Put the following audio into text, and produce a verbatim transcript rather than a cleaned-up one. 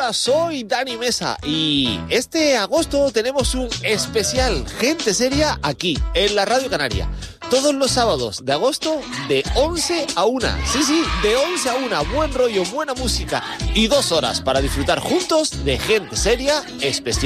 Hola, soy Dani Mesa y este agosto tenemos un especial Gente Seria aquí, en la Radio Canaria. Todos los sábados de agosto de once a una. Sí, sí, de once a una. Buen rollo, buena música y dos horas para disfrutar juntos de Gente Seria especial.